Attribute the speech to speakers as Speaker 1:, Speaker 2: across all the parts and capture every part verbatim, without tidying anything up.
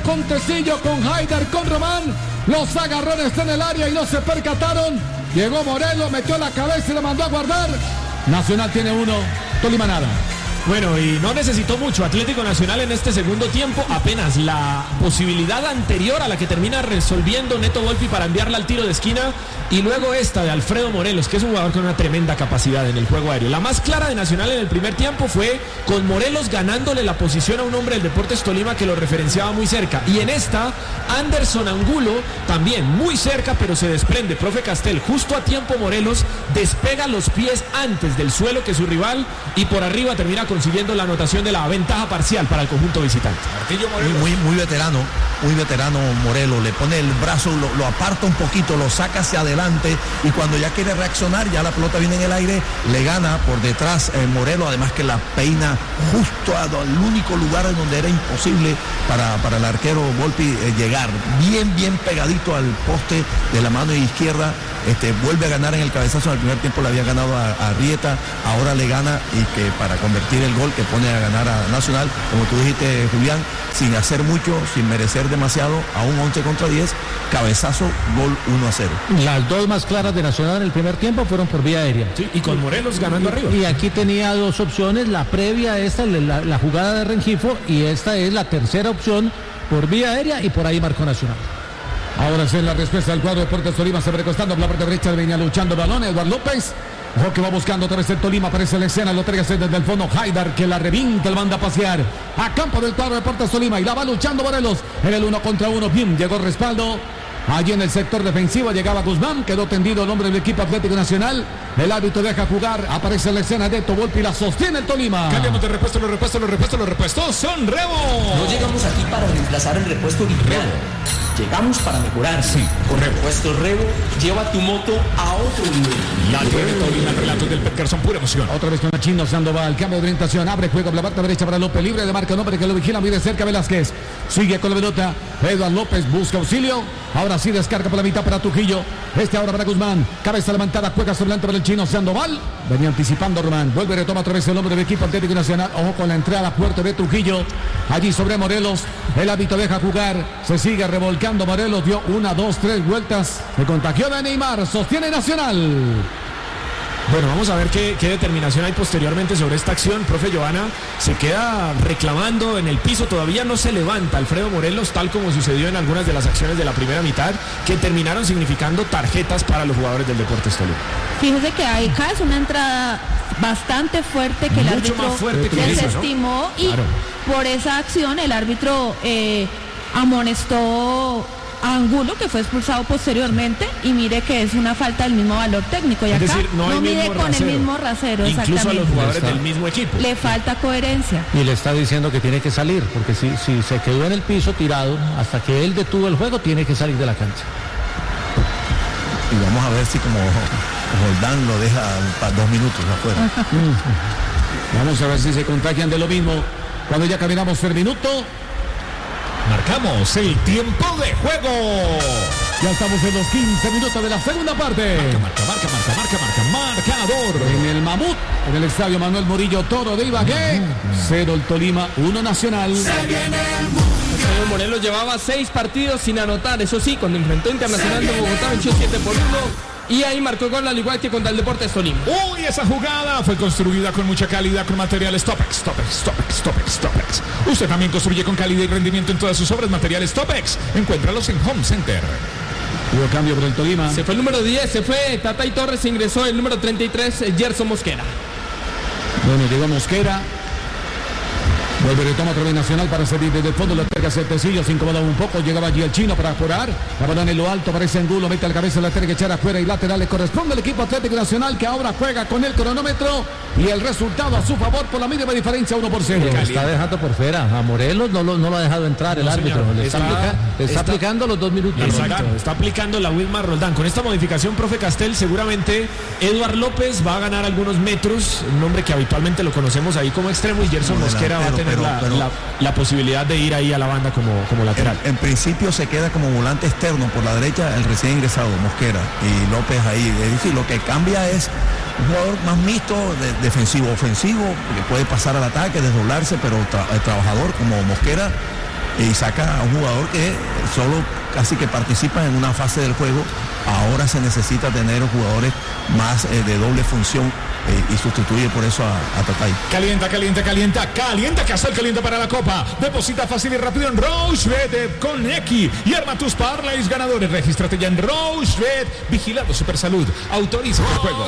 Speaker 1: con Tecillo, con Haider, con Román. Los agarrones en el área y no se percataron. Llegó Morelos, metió la cabeza y la mandó a guardar. Nacional tiene uno, Tolima nada.
Speaker 2: Bueno, y no necesitó mucho Atlético Nacional en este segundo tiempo, apenas la posibilidad anterior a la que termina resolviendo Neto Volpi para enviarla al tiro de esquina, y luego esta de Alfredo Morelos, que es un jugador con una tremenda capacidad en el juego aéreo. La más clara de Nacional en el primer tiempo fue con Morelos ganándole la posición a un hombre del Deportes Tolima que lo referenciaba muy cerca, y en esta Anderson Angulo también muy cerca, pero se desprende, profe Castel, justo a tiempo. Morelos despega los pies antes del suelo que su rival y por arriba termina consiguiendo la anotación de la ventaja parcial para el conjunto visitante.
Speaker 3: Muy, muy, muy veterano, muy veterano Morelos, le pone el brazo, lo, lo aparta un poquito, lo saca hacia adelante y cuando ya quiere reaccionar, ya la pelota viene en el aire, le gana por detrás eh, Morelos, además que la peina justo al único lugar en donde era imposible para, para el arquero Volpi eh, llegar, bien, bien pegadito al poste de la mano izquierda. Este, vuelve a ganar en el cabezazo. En el primer tiempo le había ganado a, a Rieta, ahora le gana, y que para convertir el gol que pone a ganar a Nacional, como tú dijiste, Julián, sin hacer mucho, sin merecer demasiado, a un once contra diez, cabezazo, gol uno a cero.
Speaker 4: Las dos más claras de Nacional en el primer tiempo fueron por vía aérea.
Speaker 2: Sí, y con Morelos ganando
Speaker 4: y,
Speaker 2: arriba.
Speaker 4: Y aquí tenía dos opciones, la previa a esta, la, la jugada de Rengifo, y esta es la tercera opción por vía aérea, y por ahí marcó Nacional.
Speaker 1: Ahora sí, la respuesta del cuadro de Deportes Tolima, se va recostando por la parte derecha, venía luchando el balón, Eduardo López. Ojo que va buscando otra vez el Tolima, aparece en la escena, lo trae desde el fondo Haider, que la revienta, el manda a pasear a campo del cuadro de Deportes Tolima y la va luchando Morelos en el uno contra uno. Bien, llegó el respaldo. Allí en el sector defensivo llegaba Guzmán, quedó tendido el hombre del equipo Atlético Nacional. El árbitro deja jugar, aparece en la escena Neto Volpi, la sostiene el Tolima.
Speaker 2: Cambiamos de repuesto, los repuestos, los repuestos, los repuestos son Rebo.
Speaker 5: No llegamos aquí para reemplazar el repuesto original. Llegamos para mejorar.
Speaker 2: Sí,
Speaker 5: con repuestos Rebo, lleva tu moto a otro nivel.
Speaker 2: La tiene Tolima, el relato del Peterson, pura emoción.
Speaker 1: Otra vez con Chino Sandoval, cambio de orientación, abre juego por la parte derecha para López, libre de marca, hombre que lo vigila muy de cerca Velázquez. Sigue con la pelota, Eduardo López busca auxilio. Ahora sí descarga por la mitad para Trujillo. Este ahora para Guzmán. Cabeza levantada, juega sobre delante para el Chino Sandoval. Venía anticipando Román. Vuelve y retoma otra vez el hombre del equipo Atlético Nacional. Ojo con la entrada fuerte de Trujillo. Allí sobre Morelos. El árbitro deja jugar. Se sigue revolcando Morelos. Dio una, dos, tres vueltas. Se contagió de Neymar. Sostiene Nacional.
Speaker 2: Bueno, vamos a ver qué, qué determinación hay posteriormente sobre esta acción. Profe Johanna se queda reclamando en el piso, todavía no se levanta Alfredo Morelos, tal como sucedió en algunas de las acciones de la primera mitad, que terminaron significando tarjetas para los jugadores del Deportes Tolima.
Speaker 6: Fíjese que acá es una entrada bastante fuerte que el
Speaker 2: Mucho
Speaker 6: árbitro
Speaker 2: más fuerte que
Speaker 6: desestimó, ¿no? Y claro, por esa acción el árbitro eh, amonestó a Angulo, que fue expulsado posteriormente, y mire que es una falta del mismo valor técnico, y acá
Speaker 2: es decir, no,
Speaker 6: no mide con
Speaker 2: rasero.
Speaker 6: el mismo rasero,
Speaker 2: incluso
Speaker 6: exactamente.
Speaker 2: a los jugadores del mismo equipo.
Speaker 6: Le falta coherencia.
Speaker 4: Y le está diciendo que tiene que salir, porque si, si se quedó en el piso tirado, hasta que él detuvo el juego, tiene que salir de la cancha.
Speaker 3: Y vamos a ver si como Roldán lo deja para dos minutos afuera.
Speaker 1: Vamos a ver si se contagian de lo mismo. Cuando ya caminamos el minuto,
Speaker 2: marcamos el tiempo de juego.
Speaker 1: Ya estamos en los quince minutos de la segunda parte.
Speaker 2: Marca, marca, marca, marca, marca, marca, marcador.
Speaker 1: En el Mamut, en el estadio Manuel Murillo Toro de Ibagué. Cero el Tolima, uno Nacional.
Speaker 7: Se viene el Mundial. Morelos llevaba seis partidos sin anotar, eso sí, cuando enfrentó Internacional de Bogotá venció siete por uno. Y ahí marcó gol al igual que contra el Deportes Tolima.
Speaker 2: Uy, esa jugada fue construida con mucha calidad, con materiales Topex, Topex, Topex, Topex, Topex. Usted también construye con calidad y rendimiento en todas sus obras, materiales Topex. Encuéntralos en Home Center.
Speaker 1: Hubo cambio por el Tolima.
Speaker 7: Se fue el número diez, se fue Tatay Torres, ingresó el número treinta y tres, Gerson Mosquera.
Speaker 1: Bueno, llegó Mosquera. Vuelve retoma otra vez Nacional para salir desde el fondo, la entrega Certecillo, se incomoda un poco, llegaba allí el Chino para apurar, la balón en lo alto, aparece Angulo, mete al cabeza, la tiene que echar afuera y lateral le corresponde al equipo Atlético Nacional, que ahora juega con el cronómetro y el resultado a su favor por la mínima diferencia, uno por cero.
Speaker 4: Lo está dejando por fuera, a Morelos no lo, no lo ha dejado entrar el no, árbitro, señor, le está, está, aplica, le está, está aplicando los dos minutos.
Speaker 2: Exacto, está aplicando la Wilmar Roldán. Con esta modificación, profe Castel, seguramente Eduard López va a ganar algunos metros, un hombre que habitualmente lo conocemos ahí como extremo, y Gerson Mosquera va a tener pero, la, pero, la la posibilidad de ir ahí a la banda como, como lateral.
Speaker 3: En, en principio se queda como volante externo por la derecha el recién ingresado Mosquera y López ahí. Es decir, lo que cambia es un jugador más mixto, de, defensivo, ofensivo, que puede pasar al ataque, desdoblarse, pero tra, el trabajador como Mosquera y saca a un jugador que solo casi que participa en una fase del juego. Ahora se necesita tener jugadores más eh, de doble función eh, y sustituye por eso a, a Tatay.
Speaker 1: Calienta, calienta, calienta, calienta, que el caliente para la copa. Deposita fácil y rápido en Rochebet con X y arma tus parlays ganadores. Regístrate ya en Rochebet. Vigilado Supersalud. Autoriza el juego.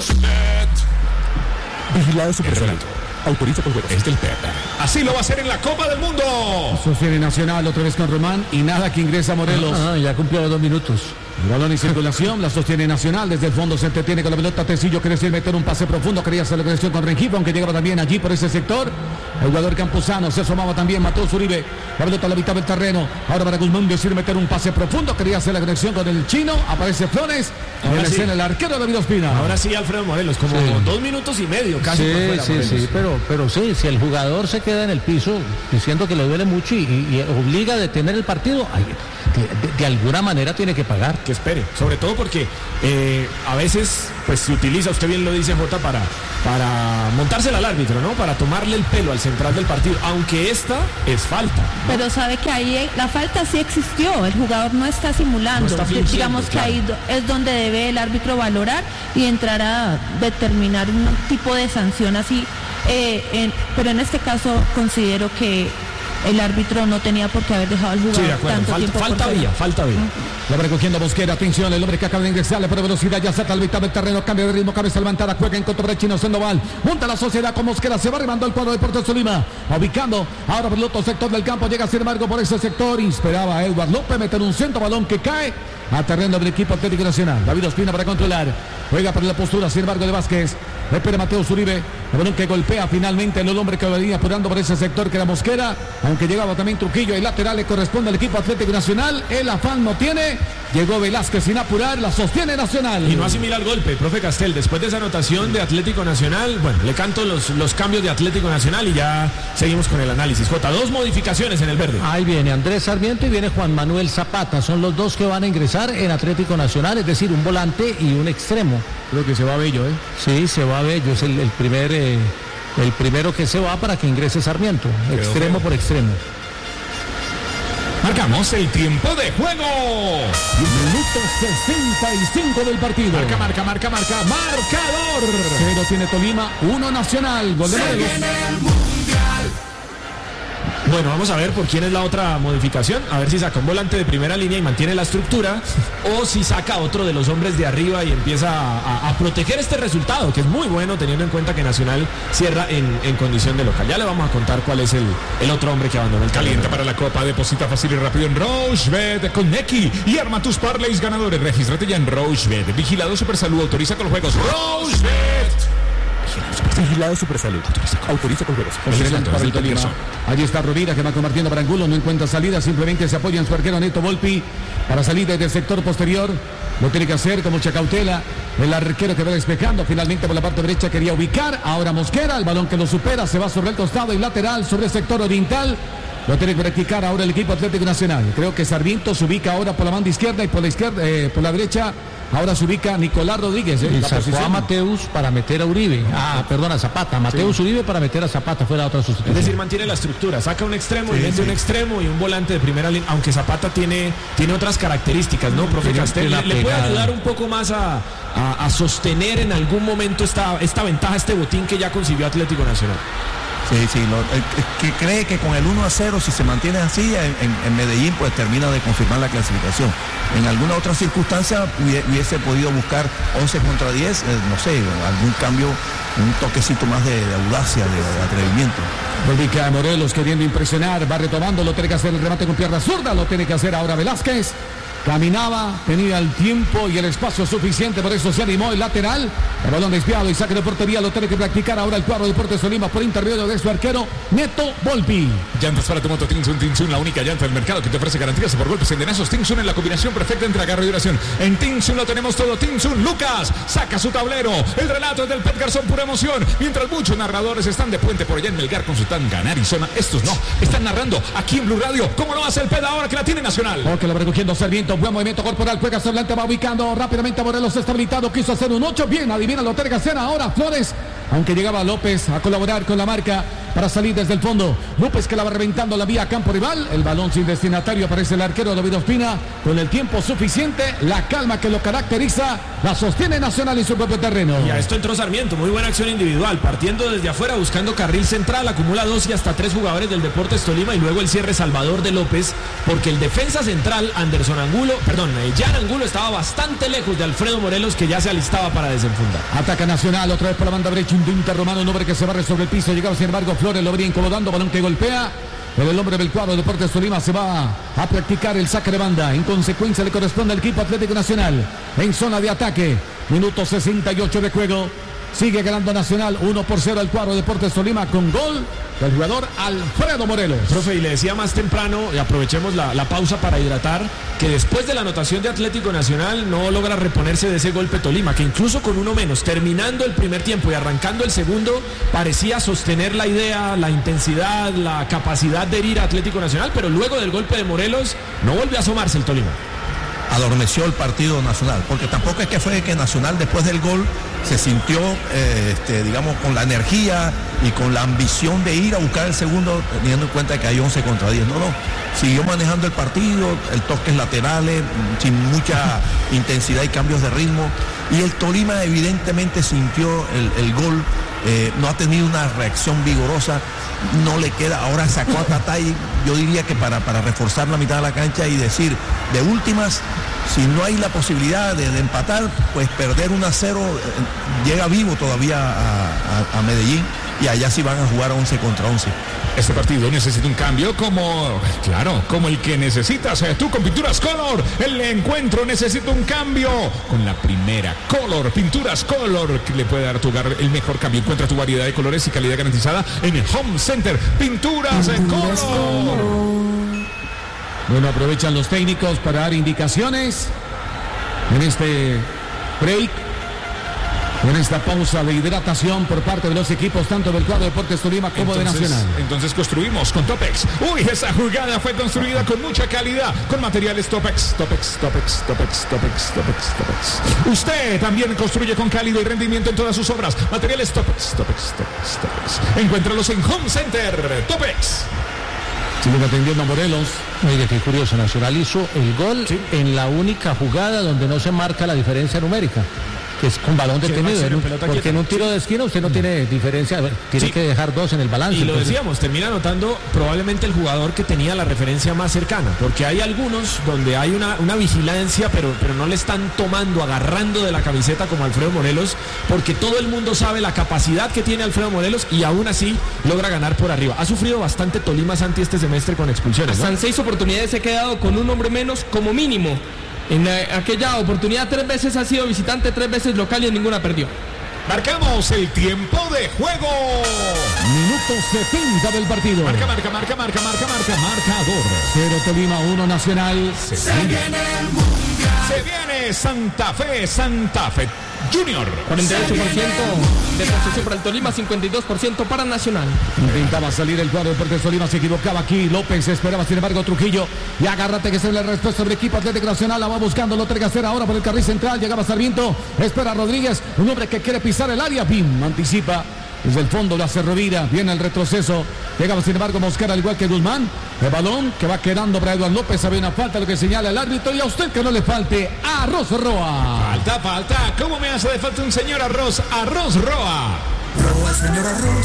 Speaker 8: Vigilado Supersalud. Autoriza por juego.
Speaker 1: Es del P E P. Así lo va a hacer en la Copa del Mundo. Sostiene Nacional otra vez con Román y nada que ingresa Morelos.
Speaker 4: Ah, ya cumplió los dos minutos.
Speaker 1: El balón en circulación, la sostiene Nacional. Desde el fondo se entretiene con la pelota. Tecillo quiere decir meter un pase profundo. Quería hacer la conexión con Rengifo, aunque llegaba también allí por ese sector. El jugador campusano se asomaba también. Mateo Zuribe. La pelota a la mitad del terreno. Ahora para Guzmán decir meter un pase profundo. Quería hacer la conexión con el chino. Aparece Flores. En la escena el arquero David Ospina.
Speaker 2: Ahora sí, Alfredo Morelos. Como
Speaker 4: Sí.
Speaker 2: dos minutos y medio casi.
Speaker 4: Sí,
Speaker 2: por fuera,
Speaker 4: sí,
Speaker 2: Morelos.
Speaker 4: sí, pero, pero sí, si el jugador se queda en el piso diciendo que le duele mucho y, y- y obliga a detener el partido, ay, de, de- de alguna manera tiene que pagar.
Speaker 2: Que espere, sobre todo porque eh, a veces pues se utiliza, usted bien lo dice Jota, para, para montársela al árbitro, ¿no? Para tomarle el pelo al central del partido, aunque esta es falta, ¿no?
Speaker 6: Pero sabe que ahí eh, la falta sí existió, el jugador no está simulando.
Speaker 2: No está fingiendo,
Speaker 6: Digamos que
Speaker 2: claro.
Speaker 6: ahí do- es donde debe el árbitro valorar y entrar a determinar un tipo de sanción así. eh, en- pero en este caso considero que el árbitro no tenía por qué haber dejado al jugador
Speaker 2: Sí, de acuerdo,
Speaker 6: tanto
Speaker 2: falta,
Speaker 6: tiempo por
Speaker 2: falta
Speaker 6: fuera.
Speaker 2: vía, falta vía.
Speaker 1: La va recogiendo Mosquera, atención, el hombre que acaba de ingresarle por velocidad, ya salta al mitad del terreno, cambio de ritmo, cabeza levantada, juega en contra del chino Sandoval, monta la sociedad con Mosquera, se va arribando el cuadro de Deportes Tolima, ubicando, ahora por el otro sector del campo, llega sin embargo por ese sector, esperaba a Edward López meter un centro, balón que cae a terreno del equipo Atlético Nacional. David Ospina para controlar, juega por la postura, sin embargo de Vázquez, espera Mateo Zuribe, el balón que golpea finalmente el hombre que venía apurando por ese sector que era Mosquera, aunque llegaba también Trujillo y lateral le corresponde al equipo Atlético Nacional, el afán no tiene, llegó Velázquez sin apurar, la sostiene Nacional.
Speaker 2: Y no asimila el golpe, profe Castel, después de esa anotación de Atlético Nacional, bueno, le canto los, los cambios de Atlético Nacional y ya seguimos con el análisis. Jota, dos modificaciones en el verde.
Speaker 4: Ahí viene Andrés Sarmiento y viene Juan Manuel Zapata, son los dos que van a ingresar en Atlético Nacional, es decir, un volante y un extremo.
Speaker 1: Creo que se va Bello, ¿eh?
Speaker 4: Sí, se va Bello, es el, el primer eh, el primero que se va para que ingrese Sarmiento, extremo por extremo.
Speaker 1: Marcamos el tiempo de juego. Minuto sesenta y cinco del partido. Marca, marca, marca, marca. Marcador. Cero tiene Tolima, uno Nacional. Gol de Morelos.
Speaker 2: Bueno, vamos a ver por quién es la otra modificación, a ver si saca un volante de primera línea y mantiene la estructura, o si saca otro de los hombres de arriba y empieza a, a- a proteger este resultado, que es muy bueno teniendo en cuenta que Nacional cierra en, en condición de local. Ya le vamos a contar cuál es el, el otro hombre que abandonó el
Speaker 1: Calienta
Speaker 2: terreno.
Speaker 1: para la copa, deposita fácil y rápido en Rochebet con Neki y arma tus parlays ganadores. Regístrate ya en Rochebet. Vigilado Supersalud, autoriza con los juegos. Rochebet.
Speaker 8: Vigilado Supersalud. Autoriza con juegos.
Speaker 1: Para el Tolima. Allí está Rovira que va compartiendo para Angulo, no encuentra salida, simplemente se apoya en su arquero Neto Volpi para salir desde el sector posterior. Lo tiene que hacer con mucha cautela. El arquero que va despejando finalmente por la parte derecha quería ubicar. Ahora Mosquera, el balón que lo supera, se va sobre el costado y lateral sobre el sector oriental. Lo tiene que practicar ahora el equipo Atlético Nacional. Creo que Sarmiento se ubica ahora por la banda izquierda y por la izquierda, eh, por la derecha. Ahora se ubica Nicolás Rodríguez. Eh,
Speaker 4: Y
Speaker 1: la
Speaker 4: sacó
Speaker 1: posición.
Speaker 4: a Mateus para meter a Uribe. Ah, perdón, a Zapata. Mateus Uribe para meter a Zapata. Fue la otra
Speaker 2: Es
Speaker 4: sustitución.
Speaker 2: decir, mantiene la estructura, saca un extremo y mete un extremo y un volante de primera línea, aunque Zapata tiene, tiene otras características, ¿no, profe
Speaker 4: Tiene
Speaker 2: Castel?
Speaker 4: una
Speaker 2: Le, le puede
Speaker 4: pegada.
Speaker 2: ayudar un poco más a, a- a sostener en algún momento esta, esta ventaja, este botín que ya consiguió Atlético Nacional.
Speaker 3: Sí, sí, lo- el- el que cree que con el uno a cero, si se mantiene así, en, en- en Medellín, pues termina de confirmar la clasificación. En alguna otra circunstancia hubie- hubiese podido buscar once contra diez, eh, no sé, algún cambio, un toquecito más de, de audacia, de, de atrevimiento.
Speaker 1: Ubica a Morelos queriendo impresionar, va retomando, lo tiene que hacer el remate con pierna zurda, lo tiene que hacer ahora Velázquez. Caminaba, tenía el tiempo y el espacio suficiente, por eso se animó el lateral. El balón desviado y saque de portería, lo tiene que practicar ahora el cuadro de Deportes Tolima por intermedio de su arquero Neto Volpi. Llantas para tu moto Tinsun, Tinsun, la única llanta del mercado que te ofrece garantías por golpes endenazos. Tinsun en la combinación perfecta entre agarre y duración. En Tinsun lo tenemos todo. Tinsun, Lucas, saca su tablero. El relato es del Pet Garzón, pura emoción. Mientras muchos narradores están de puente por allá en Melgar con su tanga, Arizona, estos no, están narrando aquí en Blue Radio. ¿Cómo lo hace el Pet ahora que la tiene Nacional? Ok, lo va recogiendo Sarmiento, buen movimiento corporal, juega hacia adelante, va ubicando rápidamente a Morelos, está habilitado, quiso hacer un ocho, bien, adivina, lo tiene que hacer ahora Flores, aunque llegaba López a colaborar con la marca, para salir desde el fondo. López que la va reventando la vía campo rival. El balón sin destinatario, aparece el arquero David Ospina. Con el tiempo suficiente, la calma que lo caracteriza, la sostiene Nacional en su propio terreno.
Speaker 2: Y a esto entró Sarmiento, muy buena acción individual, partiendo desde afuera, buscando carril central, acumula dos y hasta tres jugadores del Deportes Tolima, y luego el cierre Salvador de López, porque el defensa central, Anderson Angulo, perdón, Jan Angulo estaba bastante lejos de Alfredo Morelos, que ya se alistaba para desenfundar.
Speaker 1: Ataca Nacional, otra vez por la banda derecha, un Inter Romano, un hombre que se barre sobre el piso, llegaba sin embargo Flores, lo habría incomodando, balón que golpea. Pero el hombre del cuadro Deportes Tolima se va a practicar el saque de banda. En consecuencia le corresponde al equipo Atlético Nacional en zona de ataque. Minuto sesenta y ocho de juego. Sigue ganando Nacional uno por cero al cuadro Deportes Tolima con gol del jugador Alfredo Morelos.
Speaker 2: Profe, y le decía más temprano, y aprovechemos la, la pausa para hidratar, que después de la anotación de Atlético Nacional no logra reponerse de ese golpe Tolima, que incluso con uno menos, terminando el primer tiempo y arrancando el segundo, parecía sostener la idea, la intensidad, la capacidad de ir a Atlético Nacional, pero luego del golpe de Morelos no volvió a asomarse el Tolima.
Speaker 3: Adormeció el partido Nacional, porque tampoco es que fue que Nacional después del gol se sintió, eh, este, digamos, con la energía y con la ambición de ir a buscar el segundo, teniendo en cuenta que hay once contra diez. No, no, siguió manejando el partido, el toques laterales, sin mucha intensidad y cambios de ritmo, y el Tolima evidentemente sintió el, el gol, eh, no ha tenido una reacción vigorosa, no le queda, ahora sacó a Tatay, yo diría que para, para reforzar la mitad de la cancha y decir, de últimas, si no hay la posibilidad de, de empatar, pues perder uno a cero, eh, llega vivo todavía a, a, a Medellín, y allá sí van a jugar once contra once.
Speaker 9: Este partido necesita un cambio como, claro, como el que necesitas tú con Pinturas Color. El encuentro necesita un cambio con la primera Color, Pinturas Color, que le puede dar a tu hogar el mejor cambio. Encuentra tu variedad de colores y calidad garantizada en el Home Center. Pinturas Color.
Speaker 1: Bueno, aprovechan los técnicos para dar indicaciones en este break, en esta pausa de hidratación por parte de los equipos, tanto del cuadro Deportes Tolima como
Speaker 9: entonces,
Speaker 1: de Nacional.
Speaker 9: Entonces construimos con Topex. Uy, esa jugada fue construida con mucha calidad, con materiales Topex, Topex, Topex, Topex, Topex, Topex, Topex. Usted también construye con cálido y rendimiento en todas sus obras. Materiales Topex, Topex, Topex, Topex. Encuéntralos en Home Center, Topex.
Speaker 1: Siguen atendiendo a Morelos.
Speaker 4: Oiga, qué curioso, Nacional hizo el gol ¿sí? en la única jugada donde no se marca la diferencia numérica, que es con balón detenido, sí, ¿no? Porque quieta. En un tiro de esquina usted no mm. tiene diferencia, tiene sí. que dejar dos en el balance.
Speaker 2: Y lo
Speaker 4: entonces...
Speaker 2: decíamos, termina anotando probablemente el jugador que tenía la referencia más cercana, porque hay algunos donde hay una, una vigilancia, pero, pero no le están tomando, agarrando de la camiseta como Alfredo Morelos, porque todo el mundo sabe la capacidad que tiene Alfredo Morelos y aún así logra ganar por arriba. Ha sufrido bastante Tolima Santi este semestre con expulsiones, ¿no?
Speaker 7: Hasta en seis oportunidades se ha quedado con un hombre menos como mínimo. En aquella oportunidad tres veces ha sido visitante, tres veces local y en ninguna perdió.
Speaker 9: Marcamos el tiempo de juego.
Speaker 1: Minuto setenta del partido.
Speaker 9: Marca, marca, marca, marca, marca, marca, marcador.
Speaker 1: Cero Tolima, uno Nacional.
Speaker 9: Se, Se viene el mundial. Se viene Santa Fe, Santa Fe Junior.
Speaker 7: cuarenta y ocho por ciento de posesión para el Tolima, cincuenta y dos por ciento para Nacional.
Speaker 1: Intentaba salir el cuadro de Deportes Tolima, se equivocaba aquí. López esperaba, sin embargo, Trujillo. Y agárrate que se le respuesta del equipo Atlético Nacional. La va buscando, lo entrega a hacer ahora por el carril central. Llegaba Sarmiento, espera Rodríguez, un hombre que quiere pisar el área. Pim, anticipa. Desde el fondo la hace Rovira, viene el retroceso. Llegaba sin embargo Mosquera al igual que Guzmán. El balón que va quedando para Eduardo López. Había una falta, lo que señala el árbitro. Y a usted que no le falte Arroz Roa.
Speaker 9: Falta, falta. ¿Cómo me hace de falta un señor Arroz? Arroz Roa.
Speaker 10: Roa, señor Arroz.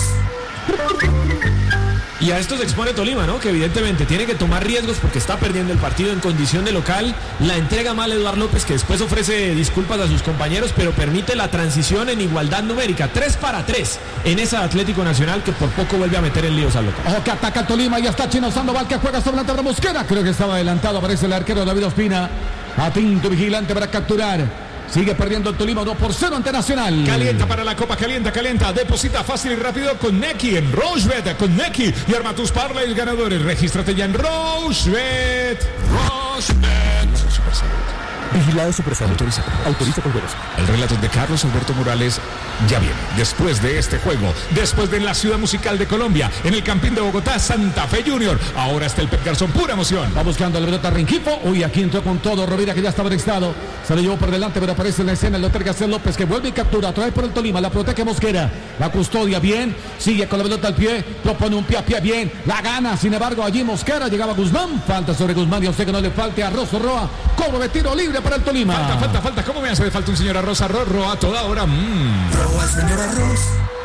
Speaker 2: Y a esto se expone Tolima, ¿no? Que evidentemente tiene que tomar riesgos porque está perdiendo el partido en condición de local. La entrega mal Eduardo López, que después ofrece disculpas a sus compañeros, pero permite la transición en igualdad numérica. tres para tres en esa Atlético Nacional, que por poco vuelve a meter en líos al local.
Speaker 1: Ojo que ataca Tolima, ya está Chino Sandoval, que juega sobre la tabla Mosquera. Creo que estaba adelantado, aparece el arquero David Ospina. Atento, vigilante para capturar. Sigue perdiendo el Tolima dos por cero ante Nacional.
Speaker 9: Calienta para la Copa, calienta, calienta. Deposita fácil y rápido con Neki en Rochebet. Con Neki y arma tus parlays ganadores. Regístrate ya en Rochebet. Rochebet.
Speaker 8: Vigilado Supersalud. Autoriza. Autoriza con juegos.
Speaker 9: El relato de Carlos Alberto Morales ya viene. Después de este juego, después de la ciudad musical de Colombia, en el Campín de Bogotá, Santa Fe Junior. Ahora está el Pep Garzón, pura emoción.
Speaker 1: Va buscando la pelota Rengifo. Uy, aquí entró con todo Rovira, que ya estaba conectado. Se lo llevó por delante, pero aparece en la escena el doctor García López, que vuelve y captura. Trae por el Tolima, la protege Mosquera. La custodia bien. Sigue con la pelota al pie. Propone un pie a pie bien. La gana. Sin embargo, allí Mosquera. Llegaba Guzmán. Falta sobre Guzmán. Y a usted que no le falte a Rosso Roa. Cobro de tiro libre para el Tolima.
Speaker 9: Falta, falta, falta. ¿Cómo me hace de falta un señor Arroz? Arroz, Roa, a toda hora. Mm.
Speaker 10: Roa, señor Arroz.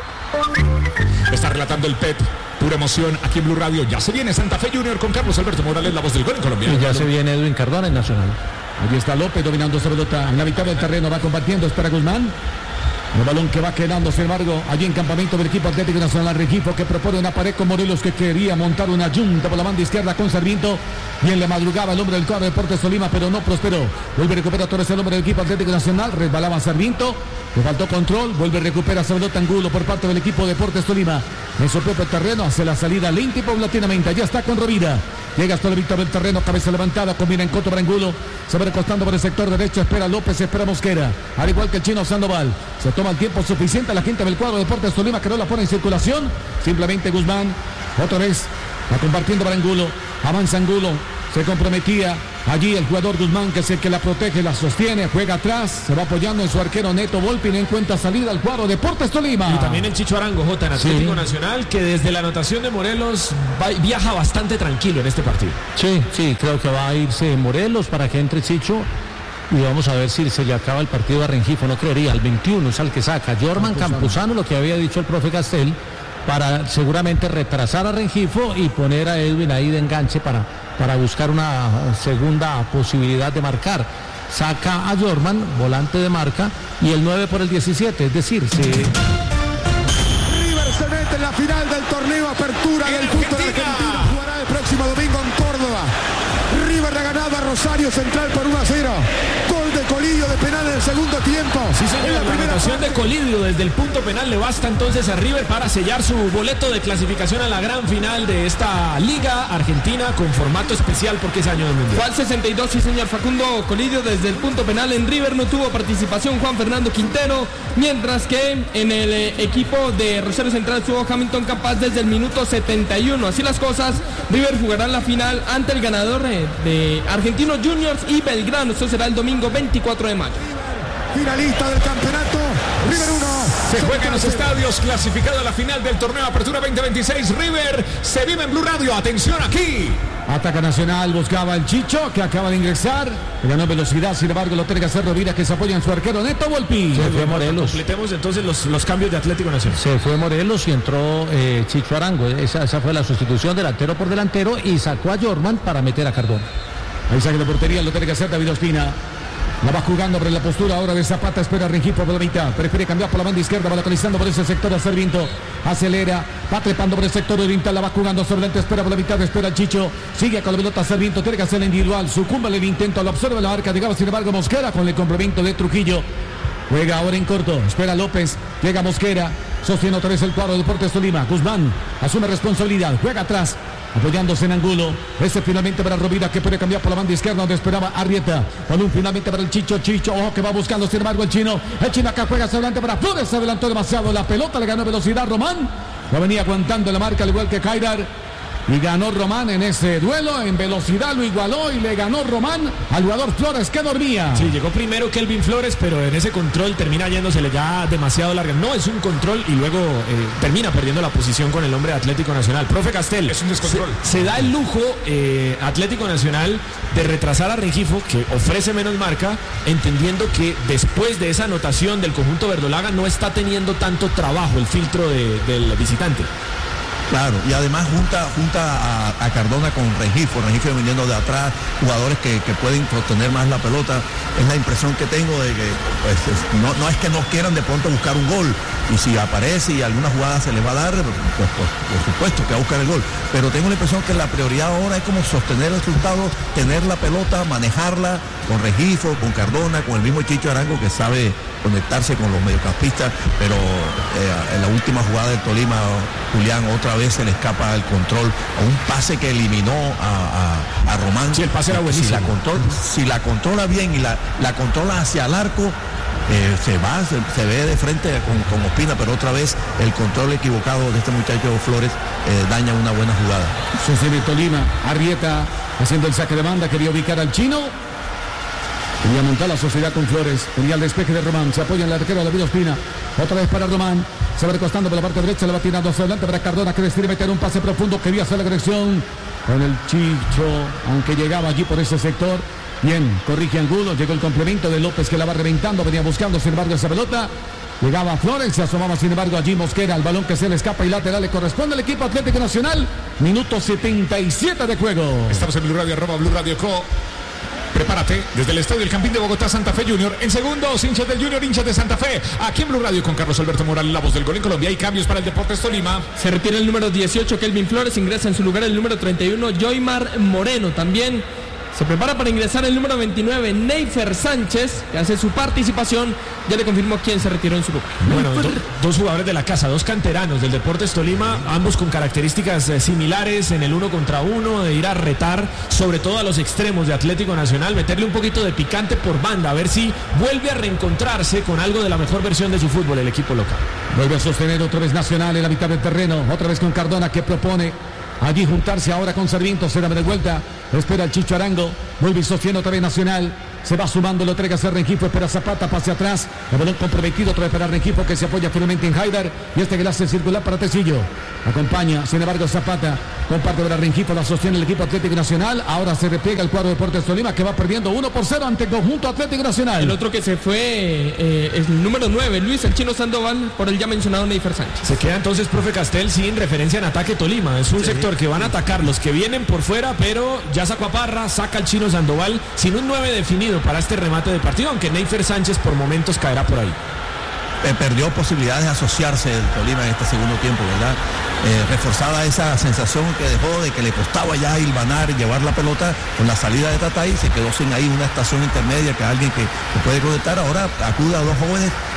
Speaker 9: Está relatando el Pep. Pura emoción aquí en Blue Radio. Ya se viene Santa Fe Junior con Carlos Alberto Morales, la voz del gol en Colombia.
Speaker 4: Y ya se viene Edwin Cardona en Nacional.
Speaker 1: Allí está López dominando esa pelota en la mitad del terreno. Va combatiendo. Espera Guzmán. El balón que va quedando, sin embargo, allí en campamento del equipo Atlético Nacional Rengifo, que propone una pared con Morelos, que quería montar una yunta por la banda izquierda con Sarmiento. Bien le madrugaba el hombre del cuadro de Deportes Tolima, pero no prosperó. Vuelve a recuperar Torres, el hombre del equipo Atlético Nacional. Resbalaba Sarmiento. Le faltó control. Vuelve a recuperar esa pelota Angulo por parte del equipo Deportes Tolima. En su propio terreno hace la salida lenta y paulatinamente. Ya está con Rovira. Llega hasta la víctima del terreno, cabeza levantada, combina en Coto para Angulo. Se va recostando por el sector derecho, espera López, espera Mosquera. Al igual que el chino Sandoval. Se toma el tiempo suficiente a la gente del cuadro de Deportes Tolima, que no la pone en circulación. Simplemente Guzmán, otra vez, va compartiendo para Angulo. Avanza Angulo, se comprometía. Allí el jugador Guzmán, que es el que la protege, la sostiene, juega atrás, se va apoyando en su arquero Neto Volpi, no encuentra salida al cuadro Deportes Tolima.
Speaker 2: Y también el Chicho Arango, J, en Atlético
Speaker 4: Sí.
Speaker 2: Nacional, que desde la anotación de Morelos va, viaja bastante tranquilo en este partido.
Speaker 4: Sí, sí, creo que va a irse Morelos para que entre Chicho. Y vamos a ver si se le acaba el partido a Rengifo, no creería, el veintiuno es al que saca. Jorman Campuzano, lo que había dicho el profe Castel, para seguramente retrasar a Rengifo y poner a Edwin ahí de enganche para, para buscar una segunda posibilidad de marcar. Saca a Jorman, volante de marca, y el nueve por el diecisiete, es decir, se...
Speaker 11: River se mete en la final del torneo Apertura del fútbol argentino. Jugará el próximo domingo en Córdoba. River ha ganado a Rosario Central por uno a cero. Gol de Colidio de penal en el segundo tiempo.
Speaker 2: Sí, señor,
Speaker 11: en
Speaker 2: la, la anotación de Colidio desde el punto penal le basta entonces a River para sellar su boleto de clasificación a la gran final de esta Liga Argentina con formato especial porque es año de mundial.
Speaker 7: Fue al sesenta y dos, sí señor, Facundo Colidio desde el punto penal. En River no tuvo participación Juan Fernando Quintero, mientras que en el eh, equipo de Rosario Central estuvo Hamilton Capaz desde el minuto setenta y uno. Así las cosas, River jugará la final ante el ganador eh, de Argentinos Juniors y Belgrano. Esto será el domingo veinticuatro de mayo.
Speaker 11: Finalista del campeonato, River uno.
Speaker 9: Se juega en los estadios, clasificado a la final del torneo Apertura veinte veintiséis. River se vive en Blue Radio. Atención aquí.
Speaker 1: Ataca Nacional, buscaba el Chicho, que acaba de ingresar. Ganó velocidad, sin embargo lo tiene que hacer Rovira, que se apoya en su arquero Neto Volpi.
Speaker 4: Se fue Morelos.
Speaker 2: Completemos entonces los, los cambios de Atlético Nacional.
Speaker 4: Se fue Morelos y entró eh, Chicho Arango. Esa, esa fue la sustitución, delantero por delantero, y sacó a Jorman para meter a Cardona.
Speaker 1: Ahí saque de portería, lo tiene que hacer David Ospina. La va jugando por la postura ahora de Zapata, espera Rengifo por la mitad, prefiere cambiar por la banda izquierda, va localizando por ese sector a Sarmiento, acelera, va trepando por el sector oriental, la va jugando sobre el espera por la mitad, espera el Chicho, sigue con la pelota Sarmiento, tiene que hacer el individual, sucumbe el intento, lo observa la marca, llegaba sin embargo Mosquera con el complemento de Trujillo, juega ahora en corto, espera López, llega Mosquera, sostiene otra vez el cuadro de Deportes Tolima, Guzmán asume responsabilidad, juega atrás, apoyándose en Angulo, ese finalmente para Rovira, que puede cambiar por la banda izquierda donde esperaba Arrieta, balón finalmente para el Chicho, Chicho, ojo que va buscando sin embargo el chino, el chino acá juega hacia adelante para Flores, se adelantó demasiado, la pelota le ganó velocidad Román, lo venía aguantando la marca al igual que Kairar, y ganó Román en ese duelo, en velocidad lo igualó y le ganó Román al jugador Flores que dormía.
Speaker 2: Sí, llegó primero Kelvin Flores, pero en ese control termina yéndosele ya demasiado larga. No es un control y luego eh, termina perdiendo la posición con el hombre de Atlético Nacional. Profe Castel,
Speaker 9: es un descontrol.
Speaker 2: Se, se da el lujo eh, Atlético Nacional de retrasar a Rengifo, que ofrece menos marca, entendiendo que después de esa anotación del conjunto verdolaga no está teniendo tanto trabajo el filtro de, del visitante.
Speaker 3: Claro, y además junta, junta a, a Cardona con Rengifo, Rengifo viniendo de atrás, jugadores que, que pueden sostener más la pelota. Es la impresión que tengo de que pues, es, no, no es que no quieran de pronto buscar un gol, y si aparece y alguna jugada se les va a dar, pues, pues por supuesto que va a buscar el gol. Pero tengo la impresión que la prioridad ahora es como sostener el resultado, tener la pelota, manejarla con Rengifo, con Cardona, con el mismo Chicho Arango que sabe conectarse con los mediocampistas, pero eh, en la última jugada del Tolima, Julián otra vez vez se le escapa el control, o un pase que eliminó a, a, a Román.
Speaker 2: Sí, el pase era buenísimo.
Speaker 3: Si la, control, si la controla bien y la, la controla hacia el arco, eh, se va, se, se ve de frente con, con Ospina, pero otra vez el control equivocado de este muchacho Flores eh, daña una buena jugada.
Speaker 1: Sucede Tolima, Arrieta haciendo el saque de banda, quería ubicar al chino. Quería montar la sociedad con Flores. Tenía el despeje de Román. Se apoya en el arquero David Ospina. Otra vez para Román. Se va recostando por la parte derecha. Le va tirando hacia adelante para Cardona, que decide meter un pase profundo. Quería hacer la conexión con el Chicho, aunque llegaba allí por ese sector. Bien, corrige Angulo. Llegó el complemento de López, que la va reventando. Venía buscando, sin embargo, esa pelota. Llegaba Flores, se asomaba sin embargo allí Mosquera, el balón que se le escapa y lateral le corresponde al equipo Atlético Nacional. Minuto setenta y siete de juego.
Speaker 9: Estamos en Blue Radio, arroba Blue Radio Co. Prepárate desde el estadio del Campín de Bogotá, Santa Fe Junior. En segundos, hinchas del Junior, hinchas de Santa Fe. Aquí en Blue Radio con Carlos Alberto Morales, la voz del gol en Colombia. Hay cambios para el Deportes Tolima.
Speaker 7: Se retira el número dieciocho, Kelvin Flores. Ingresa en su lugar el número treinta y uno, Joymar Moreno. También se prepara para ingresar el número veintinueve, Neifer Sánchez, que hace su participación. Ya le confirmó quién se retiró en su lugar.
Speaker 2: Bueno, do, dos jugadores de la casa, dos canteranos del Deportes Tolima, ambos con características eh, similares en el uno contra uno, de ir a retar, sobre todo a los extremos de Atlético Nacional, meterle un poquito de picante por banda, a ver si vuelve a reencontrarse con algo de la mejor versión de su fútbol, el equipo local.
Speaker 1: Vuelve a sostener otra vez Nacional en la mitad del terreno, otra vez con Cardona, que propone allí juntarse ahora con Sarmiento. Se da de vuelta, espera el Chicho Arango, vuelve y sostiene otra vez Nacional. Se va sumando, lo entrega a Rengifo, espera Zapata, pase atrás, el balón comprometido, otra vez para Rengifo, que se apoya firmemente en Haidar, y este que le hace circular para Tecillo. Acompaña, sin embargo, Zapata, comparte para Rengifo, la sostiene el equipo Atlético Nacional. Ahora se repliega el cuadro de Deportes Tolima, que va perdiendo uno por cero ante el conjunto Atlético Nacional.
Speaker 7: El otro que se fue eh, es el número nueve, Luis el Chino Sandoval, por el ya mencionado Neifer Sánchez.
Speaker 2: Se queda entonces, profe Castel, sin referencia en ataque Tolima. Es un sí. sector que van a atacar los que vienen por fuera, pero ya sacó a Parra, saca al Chino Sandoval, sin un nueve definido para este remate de partido, aunque Neifer Sánchez por momentos caerá por ahí.
Speaker 3: Eh, perdió posibilidades de asociarse el Tolima en este segundo tiempo, ¿verdad? Eh, reforzada esa sensación que dejó de que le costaba ya hilvanar y llevar la pelota con la salida de Tatay, se quedó sin ahí una estación intermedia, que alguien que, que puede conectar. Ahora acude a dos jóvenes